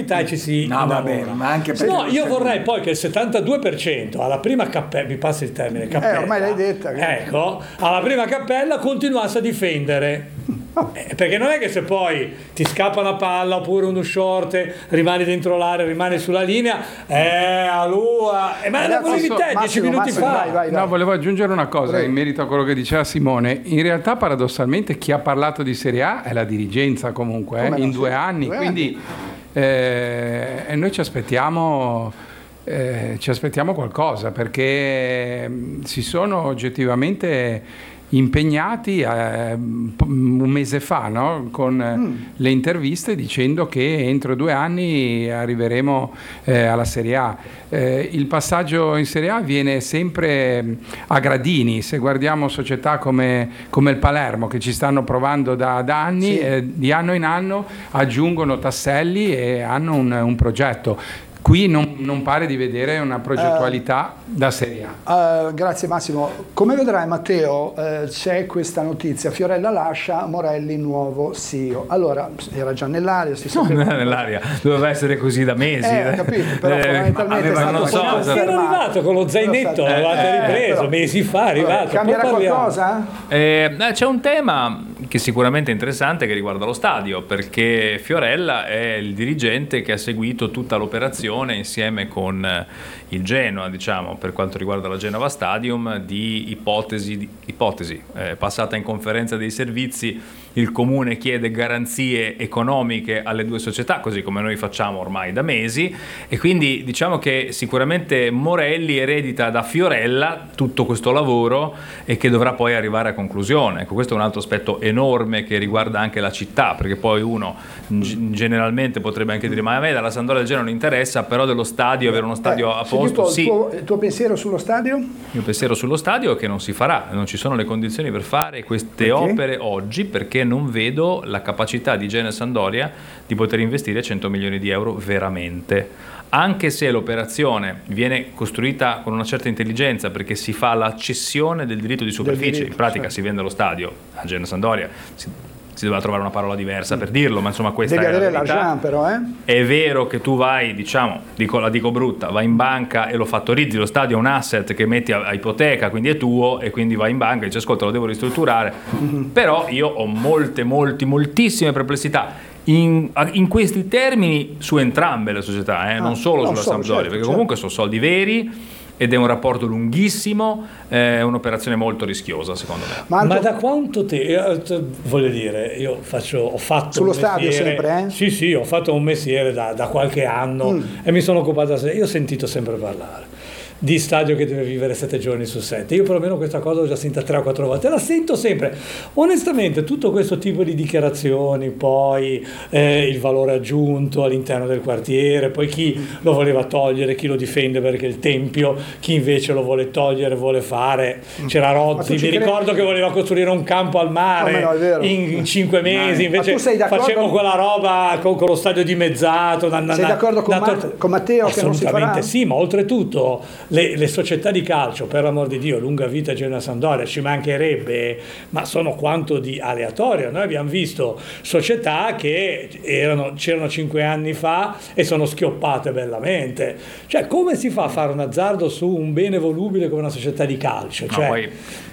e ci si innamora. Vabbè, ma anche perché no, io vorrei poi che il 72% alla prima cappella, mi passi il termine, cappella, ormai l'hai detta. ecco, alla prima cappella continuasse a difendere. Perché non è che se poi ti scappa una palla oppure uno short, rimani dentro l'area, rimani sulla linea, ma la volevi te 10 minuti fa. Vai. No, volevo aggiungere una cosa in merito a quello che diceva Simone. In realtà, paradossalmente, chi ha parlato di Serie A è la dirigenza comunque, in 2 anni. Quindi noi ci aspettiamo qualcosa, perché si sono oggettivamente impegnati un mese fa, no? Con le interviste, dicendo che entro 2 anni arriveremo alla Serie A. Il passaggio in Serie A avviene sempre a gradini. Se guardiamo società come il Palermo, che ci stanno provando da anni, di anno in anno aggiungono tasselli e hanno un progetto. Qui non pare di vedere una progettualità da Serie A. Grazie Massimo. Come vedrai Matteo, c'è questa notizia: Fiorella lascia, Morelli nuovo CEO. Allora, era già nell'aria, nell'aria, doveva essere così da mesi. Capito, però fondamentalmente era arrivato con lo zainetto, l'avevate ripreso mesi fa, è arrivato. Cambierà qualcosa? C'è un tema che sicuramente è interessante, che riguarda lo stadio, perché Fiorella è il dirigente che ha seguito tutta l'operazione insieme con il Genoa, diciamo, per quanto riguarda la Genova Stadium, di ipotesi passata in conferenza dei servizi. Il comune chiede garanzie economiche alle 2 società, così come noi facciamo ormai da mesi, e quindi diciamo che sicuramente Morelli eredita da Fiorella tutto questo lavoro e che dovrà poi arrivare a conclusione. Ecco, questo è un altro aspetto enorme che riguarda anche la città, perché poi uno generalmente potrebbe anche dire: ma a me dalla Sampdoria del Genoa non interessa, però dello stadio, avere uno stadio a posto, sì. Il tuo pensiero sullo stadio? Il mio pensiero sullo stadio è che non si farà, non ci sono le condizioni per fare queste opere oggi, perché non vedo la capacità di Genoa e Sampdoria di poter investire 100 milioni di euro veramente, anche se l'operazione viene costruita con una certa intelligenza, perché si fa la cessione del diritto di superficie, in pratica si vende lo stadio a Genoa e Sampdoria. Si doveva trovare una parola diversa per dirlo, ma insomma questa devi è la avere verità. l'argent, però, È vero che tu vai, diciamo, la dico brutta, vai in banca e lo fattorizzi, lo stadio è un asset che metti a ipoteca, quindi è tuo, e quindi vai in banca e dici: ascolta, lo devo ristrutturare. Però io ho moltissime perplessità in questi termini su entrambe le società, non solo sulla Sampdoria, perché comunque sono soldi veri ed è un rapporto lunghissimo, è un'operazione molto rischiosa secondo me. Ma da quanto voglio dire, io ho fatto sullo un mestiere, stadio sempre, Sì, ho fatto un mestiere da qualche anno e mi sono occupato io ho sentito sempre parlare di stadio che deve vivere 7 giorni su 7. Io perlomeno questa cosa l'ho già sentita 3 o 4 volte, la sento sempre. Onestamente tutto questo tipo di dichiarazioni, poi il valore aggiunto all'interno del quartiere, poi chi lo voleva togliere, chi lo difende perché il tempio, chi invece lo vuole togliere, vuole fare. C'era Rozzi, mi ricordo che voleva costruire un campo al mare in 5 mesi, invece facciamo quella roba con lo stadio dimezzato. Sei d'accordo con Matteo che non si farà? Assolutamente sì, ma oltretutto le società di calcio, per l'amor di Dio, lunga vita Genoa Sampdoria, ci mancherebbe, ma sono quanto di aleatorio. Noi abbiamo visto società che c'erano 5 anni fa e sono schioppate bellamente. Cioè, come si fa a fare un azzardo su un bene volubile come una società di calcio? Cioè,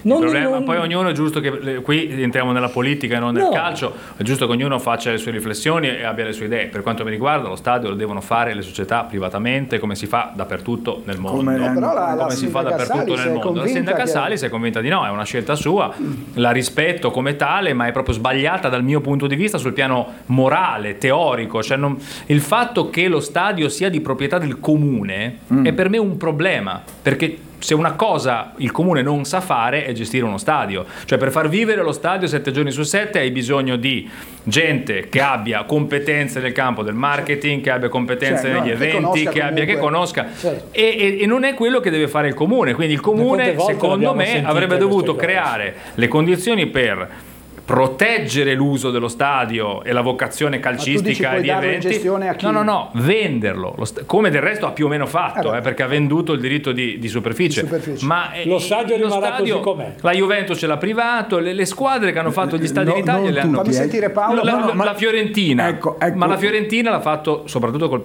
poi ognuno è giusto che qui entriamo nella politica e non nel calcio, è giusto che ognuno faccia le sue riflessioni e abbia le sue idee. Per quanto mi riguarda, lo stadio lo devono fare le società privatamente, come si fa dappertutto nel mondo. Come si fa dappertutto nel mondo. La sindaca Sali si è convinta di no, è una scelta sua, la rispetto come tale, ma è proprio sbagliata dal mio punto di vista sul piano morale, teorico. Cioè il fatto che lo stadio sia di proprietà del comune è per me un problema, perché se una cosa il comune non sa fare è gestire uno stadio. Cioè, per far vivere lo stadio 7 giorni su 7 hai bisogno di gente che abbia competenze nel campo del marketing, che abbia competenze negli eventi, che conosca. E non è quello che deve fare il comune. Quindi il comune, secondo me, avrebbe dovuto creare le condizioni per proteggere l'uso dello stadio e la vocazione calcistica e di eventi. No, venderlo, come del resto ha più o meno fatto, perché ha venduto il diritto di superficie. Ma lo stadio rimarrà così com'è. La Juventus ce l'ha privato, le squadre che hanno fatto gli stadi in Italia le hanno. Fammi sentire Paolo. La Fiorentina, ecco. ma la Fiorentina l'ha fatto soprattutto col